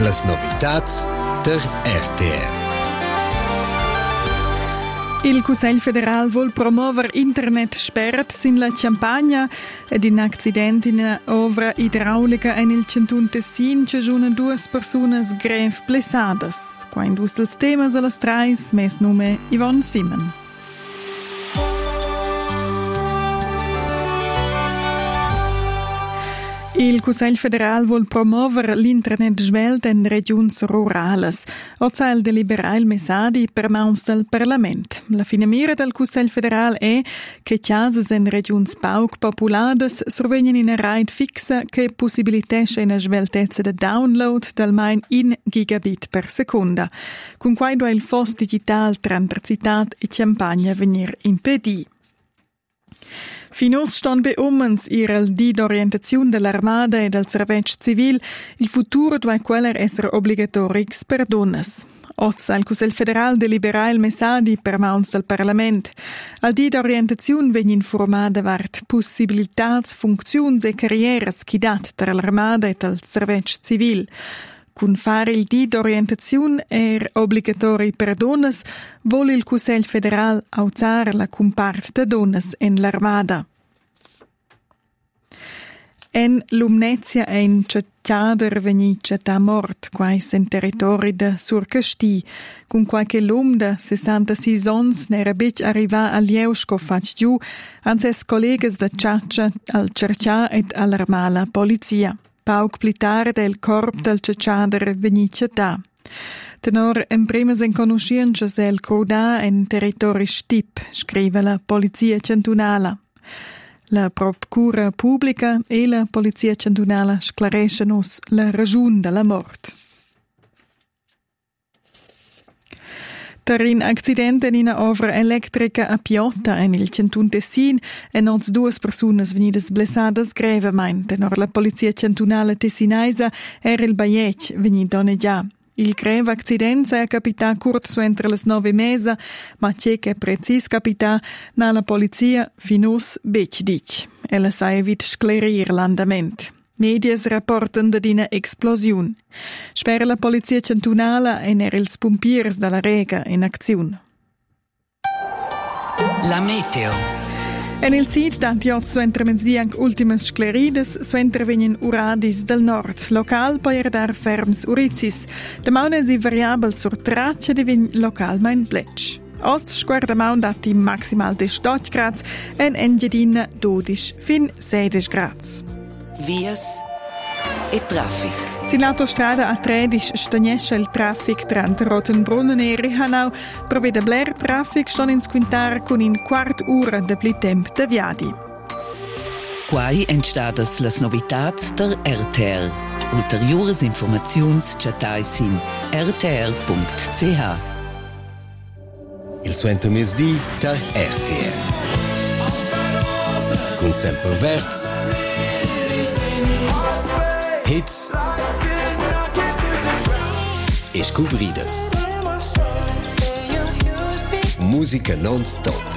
Las novitats der RTR. Il Cussegl federal vuol promover internet spert sin la Campagna ed in accident in ovra idraulica en il Cantun Tessin ci sono 2 personas grev blessadas. Quando ussels temas alla strais, mes nome Yvonne Simon. Il Cussegl federal vuol promover l'internet svelt en regions rurales. Ozza il deliberà il messadi per mauns del Parlament. La finamira del Cussegl federal è che chiases en regions pauc populades survegnen in raid fixa che possibilitesce una sveltezza de download del main in gigabit per secunda. Con quaido il fos digital transitat e campagna venir impedì. Finus ston be umens il di d'orientazione dell'armada e del servizio civil, il futuro deve queller essere obbligatorics per donnes. Ozza il Cussegl federal deliberà il messadi per mauns del Parlament. Al di d'orientazione vegn informada vart possibilitats, funziuns e carrieras chi dat tra l'armada e del servizio civil. Con fare il di d'orientazione obbligatori per donnes, vuole il Cussegl federal auzzare la compart de donnes en l'armada. En Lumnezia ein Ciader venice da mort, quais en territori de Surcasti, con qualche lum de 66 ons n'era bec arriva al Lieuschko fac giù, anses collegas de Ciaccia al Cercià ed all'armala polizia. Pauc pli tard el corp del Ciader venice da. Tenor en primas en conosciences el crudà en territori stip, scrive la polizia cantunala. La procura pubblica e la polizia cantunala sclarescen la ragiun della mort. Tarin accidente in una ovra elettrica a Piotta en il Cantun Tessin e noz 2 personas venidas blessadas grevemein. Tenor la polizia cantunala tessinaisa era il baiec venid doneggià. Il greve accident è capità curzo entre les 9 mesa, ma c'è che precis capità na la polizia finus bec dic. Ella sa evit sclerir l'andament. Medias rapporten da d'ina explosion. Sper la polizia cantunala e ils pompiers dalla Rega in azione. La meteo. En il sit dat ioz suenter menzianc ultimas sclerides suenter vegnen uradis del nord. Local poier dar ferms urizis. De maune si variabel sur traccia divin local mein bletsch. Oz squarda maun dati maximal 18 grads en engedina 12 fin 16 grads. Vias e traffic. Si l'autostrada A13 stagnesce il traffic tra Rottenbrunnen e Rehanau, provvede bler traffic ston in squintar con in quart ura de pli temp de viadi. Quai entstadas las novitats der RTR. Ulteriores informaziuns chatais in rtr.ch. Il suenter mesdi der RTR. Con sempre verz, hits e scobridas. Musica non-stop.